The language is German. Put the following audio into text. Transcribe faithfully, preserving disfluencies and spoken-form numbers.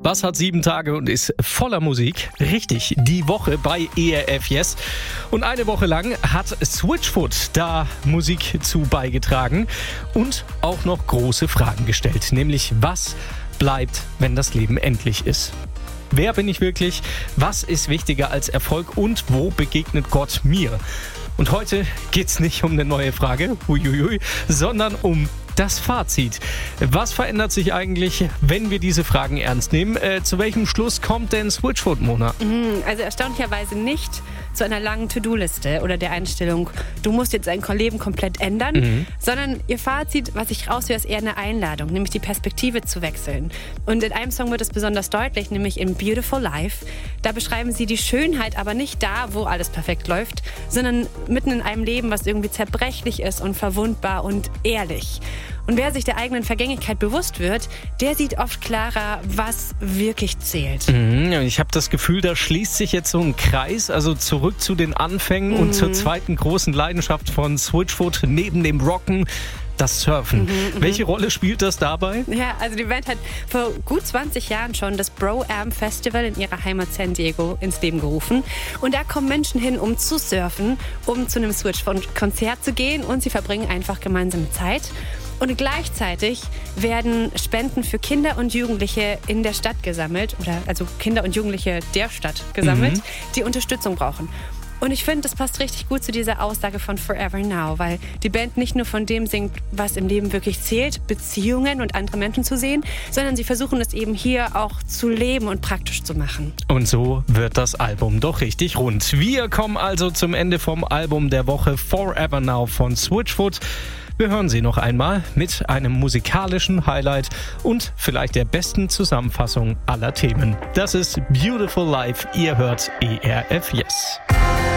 Was hat sieben Tage und ist voller Musik? Richtig, die Woche bei E R F Yes. Und eine Woche lang hat Switchfoot da Musik zu beigetragen und auch noch große Fragen gestellt. Nämlich, was bleibt, wenn das Leben endlich ist? Wer bin ich wirklich? Was ist wichtiger als Erfolg? Und wo begegnet Gott mir? Und heute geht's nicht um eine neue Frage, huiuiui, sondern um das Fazit. Was verändert sich eigentlich, wenn wir diese Fragen ernst nehmen? Äh, zu welchem Schluss kommt denn Switchfoot, Mona? Also erstaunlicherweise nicht zu einer langen To-Do-Liste oder der Einstellung, du musst jetzt dein Leben komplett ändern, mhm. sondern ihr Fazit, was ich raushöre, ist eher eine Einladung, nämlich die Perspektive zu wechseln. Und in einem Song wird es besonders deutlich, nämlich in Beautiful Life. Da beschreiben sie die Schönheit, aber nicht da, wo alles perfekt läuft, sondern mitten in einem Leben, was irgendwie zerbrechlich ist und verwundbar und ehrlich. Und wer sich der eigenen Vergänglichkeit bewusst wird, der sieht oft klarer, was wirklich zählt. Mhm, ich habe das Gefühl, da schließt sich jetzt so ein Kreis, also zurück zu den Anfängen mhm. und zur zweiten großen Leidenschaft von Switchfoot neben dem Rocken. Das Surfen. Mhm, Welche Rolle spielt das dabei? Ja, also die Band hat vor gut zwanzig Jahren schon das Bro-Am Festival in ihrer Heimat San Diego ins Leben gerufen. Und da kommen Menschen hin, um zu surfen, um zu einem Switchfoot-Konzert zu gehen und sie verbringen einfach gemeinsame Zeit. Und gleichzeitig werden Spenden für Kinder und Jugendliche in der Stadt gesammelt, oder also Kinder und Jugendliche der Stadt gesammelt, mhm. die Unterstützung brauchen. Und ich finde, das passt richtig gut zu dieser Aussage von Forever Now, weil die Band nicht nur von dem singt, was im Leben wirklich zählt, Beziehungen und andere Menschen zu sehen, sondern sie versuchen es eben hier auch zu leben und praktisch zu machen. Und so wird das Album doch richtig rund. Wir kommen also zum Ende vom Album der Woche Forever Now von Switchfoot. Wir hören sie noch einmal mit einem musikalischen Highlight und vielleicht der besten Zusammenfassung aller Themen. Das ist Beautiful Life. Ihr hört E R F Yes.